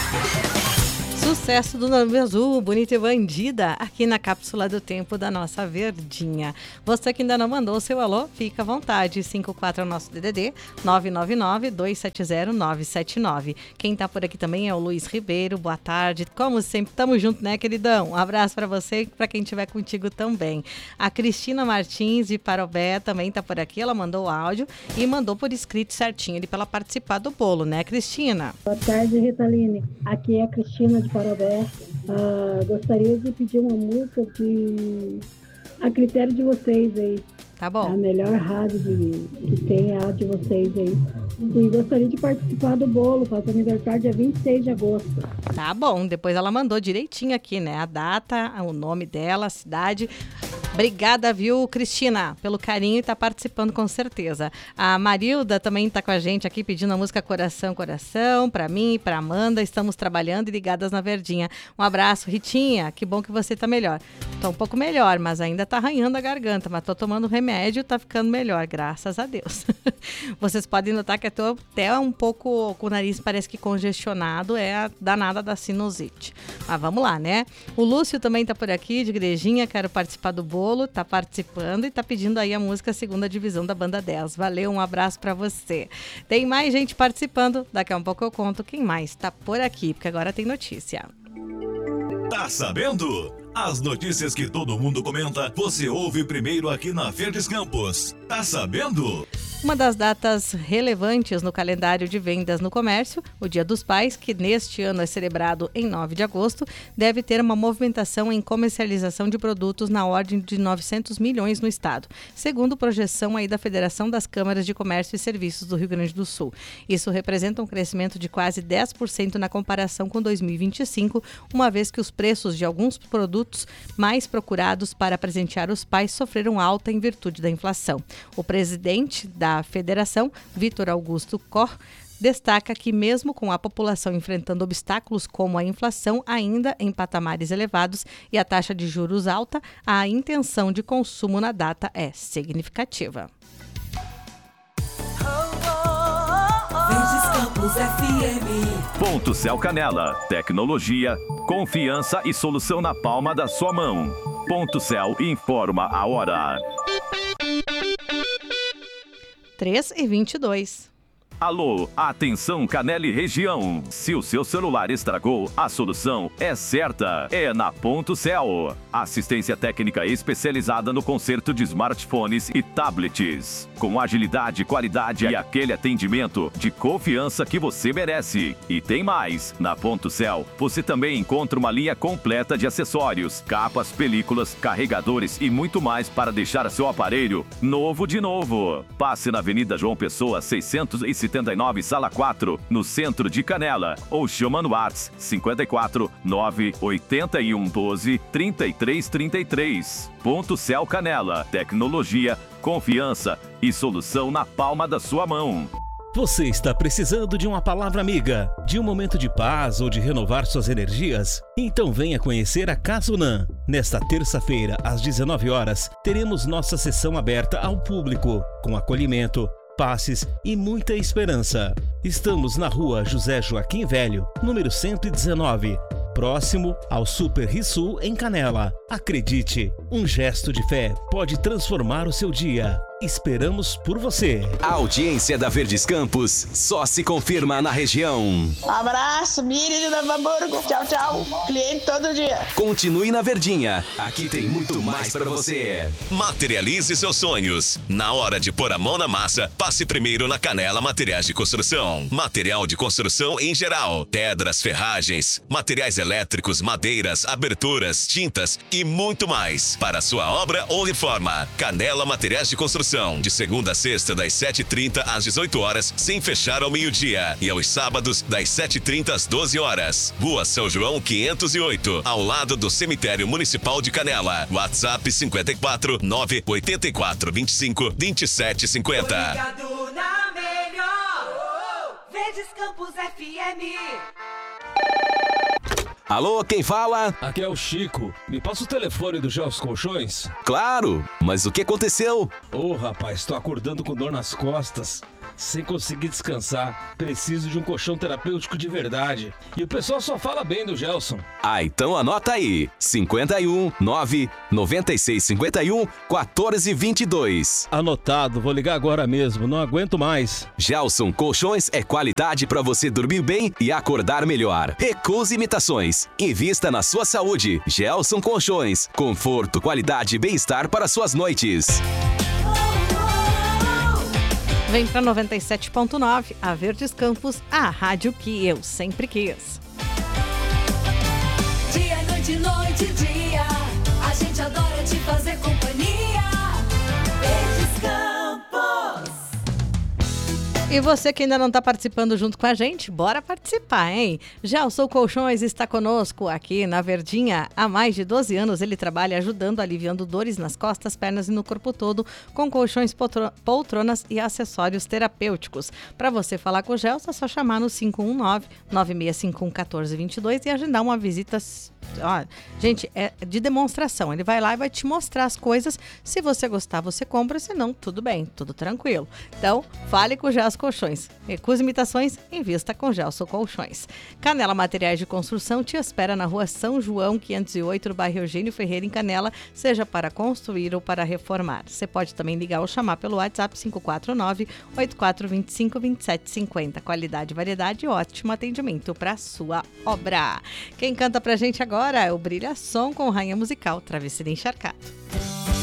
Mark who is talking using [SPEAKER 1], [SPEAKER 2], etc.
[SPEAKER 1] Sucesso do Nome Azul, Bonita e Bandida, aqui na Cápsula do Tempo da nossa Verdinha. Você que ainda não mandou o seu alô, fica à vontade. 54 é o nosso DDD, 999-270-979. Quem tá por aqui também é o Luiz Ribeiro, boa tarde. Como sempre, tamo junto, né, queridão? Um abraço pra você e pra quem estiver contigo também. A Cristina Martins, de Parobé, também tá por aqui. Ela mandou o áudio e mandou por escrito certinho ali pra ela participar do bolo, né, Cristina?
[SPEAKER 2] Boa tarde, Ritaline. Aqui é a Cristina de Parobé. Gostaria de pedir uma música a critério de vocês aí.
[SPEAKER 1] Tá bom.
[SPEAKER 2] A melhor rádio que tem é a de vocês aí. E gostaria de participar do bolo, faço aniversário dia 26 de agosto.
[SPEAKER 1] Tá bom, depois ela mandou direitinho aqui, né? A data, o nome dela, a cidade. Obrigada, viu, Cristina, pelo carinho e tá participando com certeza. A Marilda também tá com a gente aqui pedindo a música Coração, Coração, pra mim e pra Amanda. Estamos trabalhando e ligadas na Verdinha. Um abraço, Ritinha, que bom que você tá melhor. Tô um pouco melhor, mas ainda tá arranhando a garganta, mas tô tomando remédio, tá ficando melhor, graças a Deus. Vocês podem notar que eu tô até um pouco com o nariz parece que congestionado, é a danada da sinusite. Mas vamos lá, né? O Lúcio também tá por aqui, de Igrejinha, quero participar do bolo, tá participando e tá pedindo aí a música Segunda Divisão da Banda 10. Valeu, um abraço pra você. Tem mais gente participando, daqui a um pouco eu conto quem mais tá por aqui, porque agora tem notícia.
[SPEAKER 3] Tá sabendo? As notícias que todo mundo comenta, você ouve primeiro aqui na Verdes Campos. Tá sabendo?
[SPEAKER 1] Uma das datas relevantes no calendário de vendas no comércio, o Dia dos Pais, que neste ano é celebrado em 9 de agosto, deve ter uma movimentação em comercialização de produtos na ordem de 900 milhões no estado, segundo projeção aí da Federação das Câmaras de Comércio e Serviços do Rio Grande do Sul. Isso representa um crescimento de quase 10% na comparação com 2025, uma vez que os preços de alguns produtos mais procurados para presentear os pais sofreram alta em virtude da inflação. O presidente da Federação, Vitor Augusto Cor, destaca que mesmo com a população enfrentando obstáculos como a inflação ainda em patamares elevados e a taxa de juros alta, a intenção de consumo na data é significativa.
[SPEAKER 4] Verdes Campos FM.
[SPEAKER 5] Ponto Céu Canela. Tecnologia, confiança e solução na palma da sua mão. Ponto Céu informa a hora.
[SPEAKER 1] 3h22.
[SPEAKER 5] Alô, atenção Canela e região. Se o seu celular estragou, a solução é certa. É na Ponto Céu. Assistência técnica especializada no conserto de smartphones e tablets. Com agilidade, qualidade e aquele atendimento de confiança que você merece. E tem mais. Na Ponto Céu, você também encontra uma linha completa de acessórios, capas, películas, carregadores e muito mais para deixar seu aparelho novo de novo. Passe na Avenida João Pessoa, 679, Sala 4, no centro de Canela, ou chama no WhatsApp 54 981 12 33 33. Ponto Céu Canela, tecnologia, confiança e solução na palma da sua mão.
[SPEAKER 6] Você está precisando de uma palavra amiga, de um momento de paz ou de renovar suas energias? Então venha conhecer a Casa Unã. Nesta terça-feira, às 19 horas, teremos nossa sessão aberta ao público, com acolhimento, passes e muita esperança. Estamos na rua José Joaquim Velho, número 119, próximo ao Super Rissul em Canela. Acredite, um gesto de fé pode transformar o seu dia. Esperamos por você.
[SPEAKER 7] A audiência da Verdes Campos só se confirma na região.
[SPEAKER 8] Abraço, Miriam de Novo Hamburgo. Tchau, tchau. Cliente todo dia.
[SPEAKER 7] Continue na Verdinha. Aqui tem muito mais pra você.
[SPEAKER 3] Materialize seus sonhos. Na hora de pôr a mão na massa, passe primeiro na Canela Materiais de Construção. Material de construção em geral. Pedras, ferragens, materiais elétricos, madeiras, aberturas, tintas e muito mais. Para sua obra ou reforma. Canela Materiais de Construção. De segunda a sexta, das 7h30 às 18 horas, sem fechar ao meio-dia. E aos sábados, das 7h30 às 12 horas. Rua São João 508, ao lado do Cemitério Municipal de Canela. WhatsApp 54 984 25 27 50.
[SPEAKER 4] Ligado na melhor. Verdes Campos FM.
[SPEAKER 7] Alô, quem fala?
[SPEAKER 9] Aqui é o Chico. Me passa o telefone do Gels Colchões?
[SPEAKER 7] Claro, mas o que aconteceu?
[SPEAKER 9] Ô, rapaz, tô acordando com dor nas costas. sem conseguir descansar. Preciso de um colchão terapêutico de verdade. E o pessoal só fala bem do Gelson.
[SPEAKER 7] Ah, então anota aí. 51 9 96 51 14 22.
[SPEAKER 6] Anotado, vou ligar agora mesmo, não aguento mais.
[SPEAKER 7] Gelson Colchões é qualidade para você dormir bem e acordar melhor. Recuse imitações. Invista na sua saúde. Gelson Colchões. Conforto, qualidade e bem-estar para suas noites.
[SPEAKER 1] Vem pra 97.9, a Verdes Campos, a rádio que eu sempre quis.
[SPEAKER 4] Dia, noite, noite, dia. A gente adora te fazer companhia. Verdes Campos.
[SPEAKER 1] E você que ainda não está participando junto com a gente, bora participar, hein? Gelson Colchões está conosco aqui na Verdinha. Há mais de 12 anos ele trabalha ajudando, aliviando dores nas costas, pernas e no corpo todo, com colchões, poltronas e acessórios terapêuticos. Para você falar com o Gelson, é só chamar no 519-9651-1422 e agendar uma visita. Ó, gente, é de demonstração. Ele vai lá e vai te mostrar as coisas. Se você gostar, você compra. Se não, tudo bem, tudo tranquilo. Então, fale com o Gelson Colchões. Recuse imitações, invista com Gelson Colchões. Canela Materiais de Construção te espera na rua São João, 508, no bairro Eugênio Ferreira, em Canela, seja para construir ou para reformar. Você pode também ligar ou chamar pelo WhatsApp 549-8425-2750. Qualidade, variedade e ótimo atendimento para sua obra. Quem canta pra gente agora é o Brilha Som com Rainha Musical, Travesseiro Encharcado.